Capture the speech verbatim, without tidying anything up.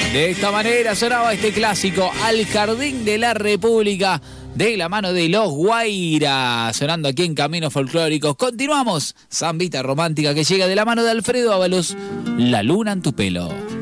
De esta manera sonaba este clásico, Al Jardín de la República, de la mano de Los Guaira, sonando aquí en Caminos Folclóricos. Continuamos, Zambita Romántica, que llega de la mano de Alfredo Ábalos, La Luna en tu pelo.